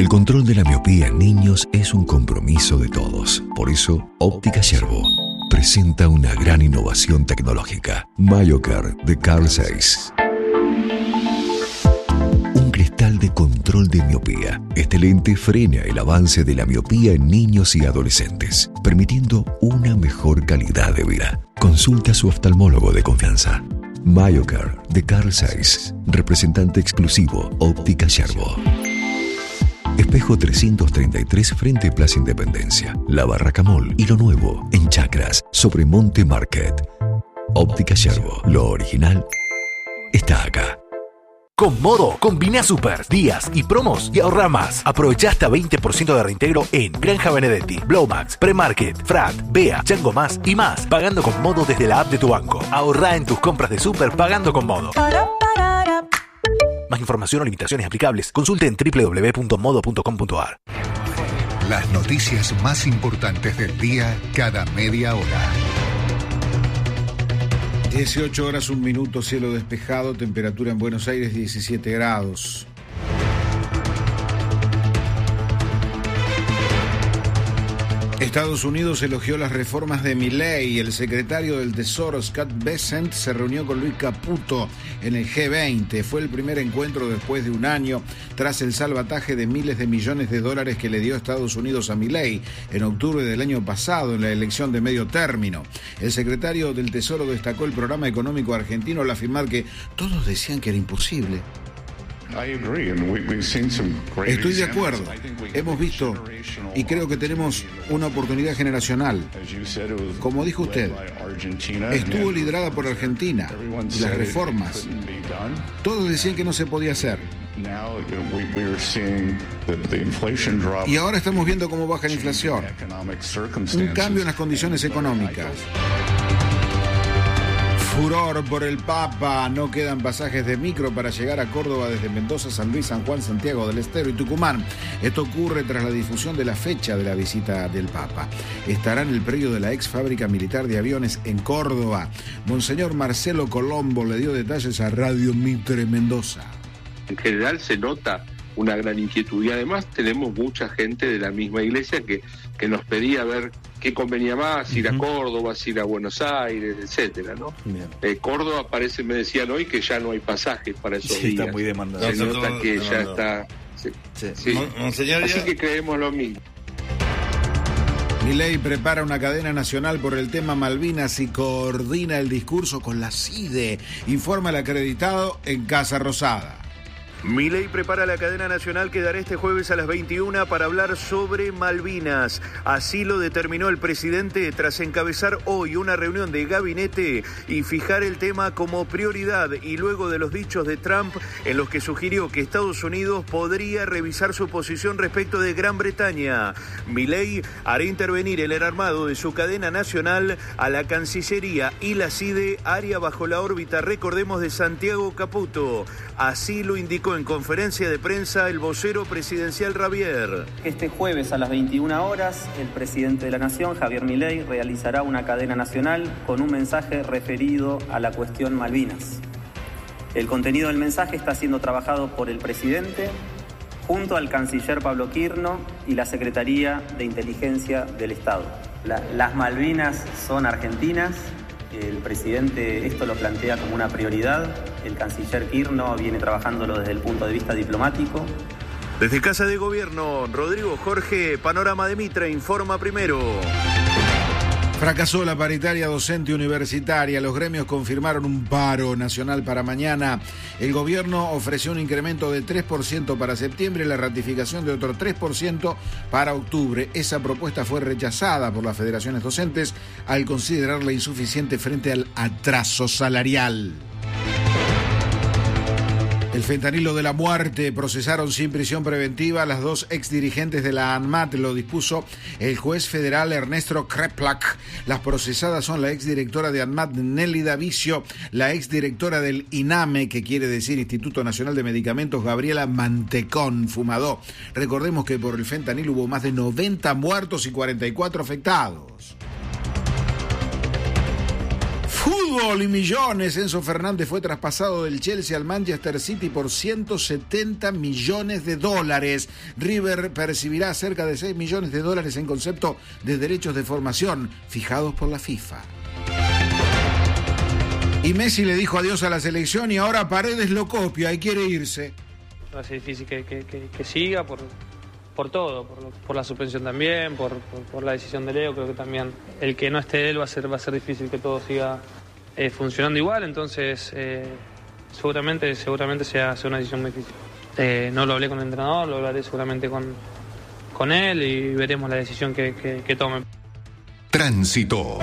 El control de la miopía en niños es un compromiso de todos. Por eso, Óptica Yerbo presenta una gran innovación tecnológica. MyoCare de Carl Zeiss. Un cristal de control de miopía. Este lente frena el avance de la miopía en niños y adolescentes, permitiendo una mejor calidad de vida. Consulta a su oftalmólogo de confianza. MyoCare de Carl Zeiss, representante exclusivo Óptica Yerbo. Espejo 333 frente Plaza Independencia, La Barraca Mall y lo nuevo en Chacras sobre Monte Market. Óptica Yerbo, lo original está acá. Con Modo, combina super, días y promos y ahorra más. Aprovecha hasta 20% de reintegro en Granja Benedetti, Blowmax, Premarket, Frat, Bea, Chango Más y más. Pagando con Modo desde la app de tu banco. Ahorra en tus compras de super pagando con Modo. Más información o limitaciones aplicables, consulte en www.modo.com.ar. Las noticias más importantes del día cada media hora. 18 horas, 1 minuto, cielo despejado, temperatura en Buenos Aires 17 grados. Estados Unidos elogió las reformas de Milei. El secretario del Tesoro, Scott Bessent, se reunió con Luis Caputo en el G20. Fue el primer encuentro después de un año tras el salvataje de miles de millones de dólares que le dio Estados Unidos a Milei en octubre del año pasado en la elección de medio término. El secretario del Tesoro destacó el programa económico argentino al afirmar que todos decían que era imposible. Estoy de acuerdo. Hemos visto y creo que tenemos una oportunidad generacional. Como dijo usted, estuvo liderada por Argentina y las reformas. Todos decían que no se podía hacer. Y ahora estamos viendo cómo baja la inflación. Un cambio en las condiciones económicas. Furor por el Papa. No quedan pasajes de micro para llegar a Córdoba desde Mendoza, San Luis, San Juan, Santiago del Estero y Tucumán. Esto ocurre tras la difusión de la fecha de la visita del Papa. Estará en el predio de la ex fábrica militar de aviones en Córdoba. Monseñor Marcelo Colombo le dio detalles a Radio Mitre Mendoza. En general se nota una gran inquietud y además tenemos mucha gente de la misma iglesia que nos pedía ver qué convenía más, ir a Córdoba, ir a Buenos Aires, etcétera, ¿no? Córdoba parece, me decían hoy, que ya no hay pasajes para esos días. Está muy demandado. Se nota que ya está... Sí. Monseñor, así que creemos lo mismo. Milei prepara una cadena nacional por el tema Malvinas y coordina el discurso con la CIDE, informa el acreditado en Casa Rosada. Milei prepara la cadena nacional que dará este jueves a las 21 para hablar sobre Malvinas. Así lo determinó el presidente tras encabezar hoy una reunión de gabinete y fijar el tema como prioridad y luego de los dichos de Trump en los que sugirió que Estados Unidos podría revisar su posición respecto de Gran Bretaña. Milei hará intervenir el armado de su cadena nacional a la Cancillería y la CIDE, área bajo la órbita, recordemos, de Santiago Caputo. Así lo indicó en conferencia de prensa el vocero presidencial Ravier. Este jueves a las 21 horas, el presidente de la Nación, Javier Milei, realizará una cadena nacional con un mensaje referido a la cuestión Malvinas. El contenido del mensaje está siendo trabajado por el presidente junto al canciller Pablo Quirno y la Secretaría de Inteligencia del Estado. Las Malvinas son argentinas. El presidente esto lo plantea como una prioridad. El canciller Quirno viene trabajándolo desde el punto de vista diplomático. Desde Casa de Gobierno, Rodrigo Jorge, Panorama de Mitre, informa primero. Fracasó la paritaria docente universitaria. Los gremios confirmaron un paro nacional para mañana. El gobierno ofreció un incremento de 3% para septiembre y la ratificación de otro 3% para octubre. Esa propuesta fue rechazada por las federaciones docentes al considerarla insuficiente frente al atraso salarial. El fentanilo de la muerte. Procesaron sin prisión preventiva a las dos exdirigentes de la ANMAT. Lo dispuso el juez federal Ernesto Kreplak. Las procesadas son la exdirectora de ANMAT, Nélida Vicio, la exdirectora del INAME, que quiere decir Instituto Nacional de Medicamentos, Gabriela Mantecón Fumadó. Recordemos que por el fentanilo hubo más de 90 muertos y 44 afectados. ¡Fútbol! fútbol y millones. Enzo Fernández fue traspasado del Chelsea al Manchester City por $170 millones. River percibirá cerca de $6 millones en concepto de derechos de formación fijados por la FIFA. Y Messi le dijo adiós a la selección y ahora Paredes lo copia y quiere irse. Va a ser difícil que siga por todo, por la suspensión también, por la decisión de Leo. Creo que también el que no esté él va a ser difícil que todo siga funcionando igual. Entonces seguramente sea una decisión muy difícil. No lo hablé con el entrenador, lo hablaré seguramente con él y veremos la decisión que tome. Tránsito.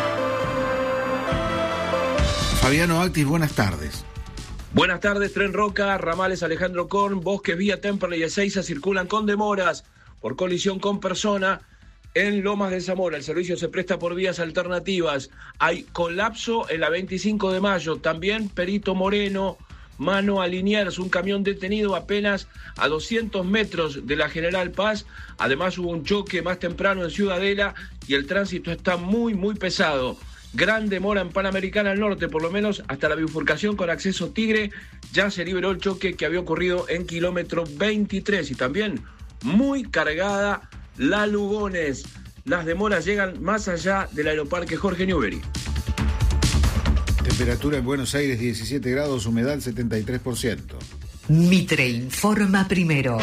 Fabiano Actis, buenas tardes. Buenas tardes, Tren Roca, ramales Alejandro Korn, Bosques, Vía Temperley y Ezeiza circulan con demoras por colisión con persona en Lomas de Zamora. El servicio se presta por vías alternativas. Hay colapso en la 25 de mayo. También Perito Moreno, Mano a Liniers, un camión detenido apenas a 200 metros de la General Paz. Además hubo un choque más temprano en Ciudadela y el tránsito está muy, muy pesado. Gran demora en Panamericana al norte, por lo menos hasta la bifurcación con acceso Tigre. Ya se liberó el choque que había ocurrido en kilómetro 23 y también muy cargada la Lugones. Las demoras llegan más allá del Aeroparque Jorge Newbery. Temperatura en Buenos Aires 17 grados, humedad 73%. Mitre informa primero.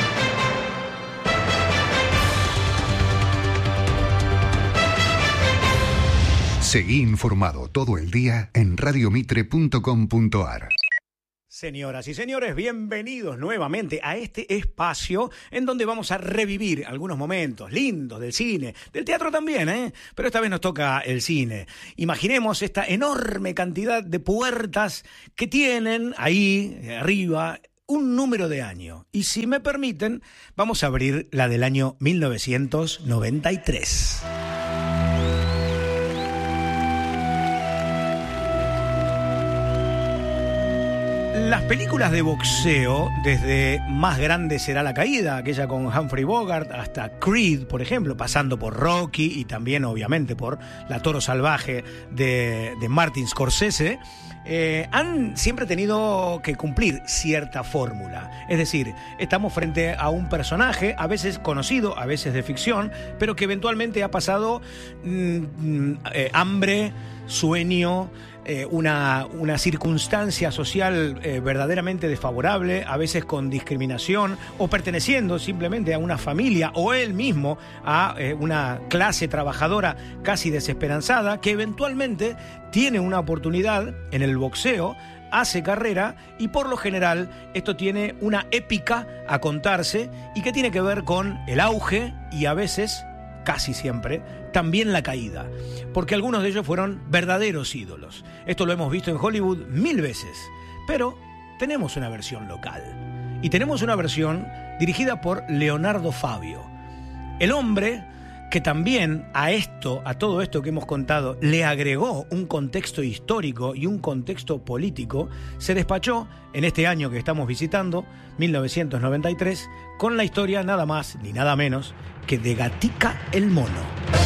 Seguí informado todo el día en radiomitre.com.ar. Señoras y señores, bienvenidos nuevamente a este espacio en donde vamos a revivir algunos momentos lindos del cine, del teatro también, pero esta vez nos toca el cine. Imaginemos esta enorme cantidad de puertas que tienen ahí arriba un número de año. Y si me permiten, vamos a abrir la del año 1993. Las películas de boxeo, desde Más grande será la caída, aquella con Humphrey Bogart, hasta Creed, por ejemplo, pasando por Rocky y también, obviamente, por La Toro Salvaje de Martin Scorsese, han siempre tenido que cumplir cierta fórmula. Es decir, estamos frente a un personaje, a veces conocido, a veces de ficción, pero que eventualmente ha pasado hambre, sueño, una circunstancia social verdaderamente desfavorable, a veces con discriminación, o perteneciendo simplemente a una familia o él mismo a una clase trabajadora casi desesperanzada, que eventualmente tiene una oportunidad en el boxeo, hace carrera y por lo general esto tiene una épica a contarse y que tiene que ver con el auge y a veces, casi siempre, también la caída, porque algunos de ellos fueron verdaderos ídolos. Esto lo hemos visto en Hollywood 1000 veces, pero tenemos una versión local y tenemos una versión dirigida por Leonardo Fabio, el hombre que también a todo esto que hemos contado, le agregó un contexto histórico y un contexto político. Se despachó en este año que estamos visitando, 1993, con la historia nada más ni nada menos que de Gatica el Mono.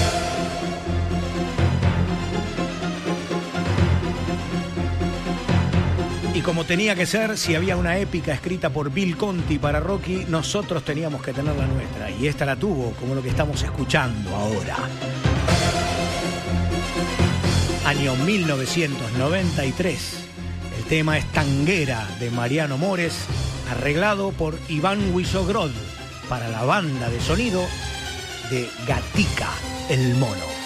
Y como tenía que ser, si había una épica escrita por Bill Conti para Rocky, nosotros teníamos que tener la nuestra. Y esta la tuvo, como lo que estamos escuchando ahora. Año 1993. El tema es Tanguera, de Mariano Mores, arreglado por Iván Wisogrod para la banda de sonido de Gatica el Mono.